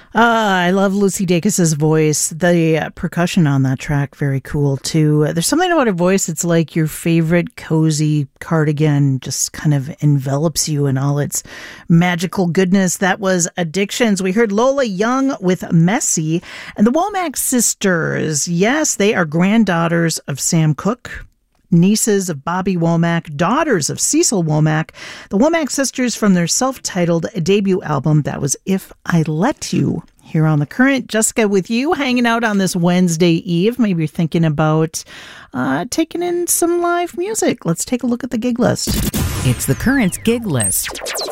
I love Lucy Dacus's voice. The percussion on that track, very cool too. There's something about her voice. It's like your favorite cozy cardigan just kind of envelops you in all its magical goodness. That was Addictions. We heard Lola Young with Messy, and the Womack sisters. Yes, they are granddaughters of Sam Cooke, nieces of Bobby Womack, daughters of Cecil Womack. The Womack sisters from their self-titled debut album, that was If I Let You, here on The Current. Jessica with you, hanging out on this Wednesday Eve. Maybe you're thinking about taking in some live music. Let's take a look at the gig list. It's The Current's gig list.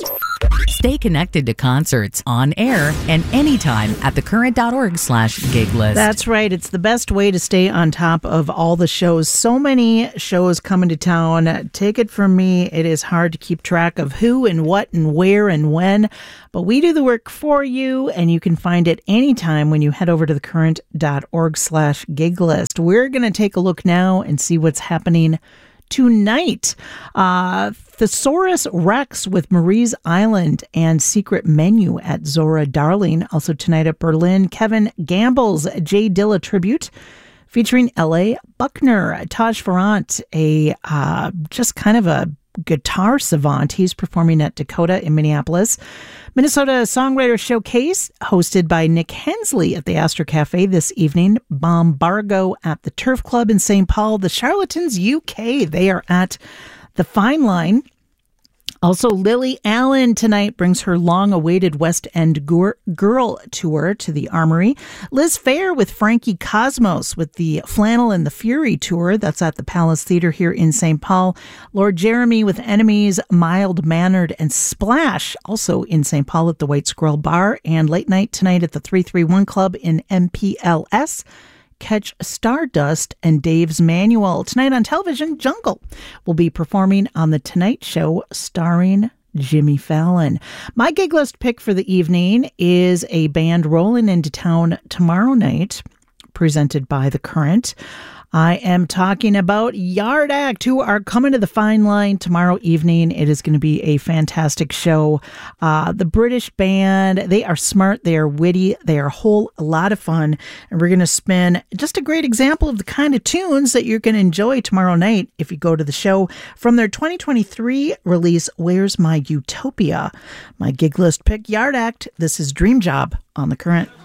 Stay connected to concerts on air and anytime at thecurrent.org/gig list. That's right. It's the best way to stay on top of all the shows. So many shows coming to town. Take it from me, it is hard to keep track of who and what and where and when, but we do the work for you, and you can find it anytime when you head over to thecurrent.org/gig list. We're going to take a look now and see what's happening tonight. Thesaurus Rex with Marie's Island and Secret Menu at Zora Darling. Also tonight at Berlin, Kevin Gamble's Jay Dilla tribute featuring L.A. Buckner. Taj Farrant, a just kind of a guitar savant. He's performing at Dakota in Minneapolis. Minnesota Songwriter Showcase hosted by Nick Hensley at the Astor Cafe this evening. Bombargo at the Turf Club in St. Paul. The Charlatans UK, they are at the Fine Line. Also, Lily Allen tonight brings her long-awaited West End Girl tour to the Armory. Liz Phair with Frankie Cosmos with the Flannel and the Fury tour. That's at the Palace Theatre here in St. Paul. Lord Jeremy with Enemies, Mild Mannered, and Splash, also in St. Paul at the White Squirrel Bar. And late night tonight at the 331 Club in MPLS. Catch Stardust and Dave's Manual. Tonight on television, Jungle will be performing on The Tonight Show starring Jimmy Fallon. My gig list pick for the evening is a band rolling into town tomorrow night, presented by The Current. I am talking about Yard Act, who are coming to the Fine Line tomorrow evening. It is going to be a fantastic show. The British band, they are smart, they are witty, they are a whole lot of fun. And we're going to spin just a great example of the kind of tunes that you're going to enjoy tomorrow night if you go to the show from their 2023 release, Where's My Utopia? My gig list pick, Yard Act. This is Dream Job on The Current.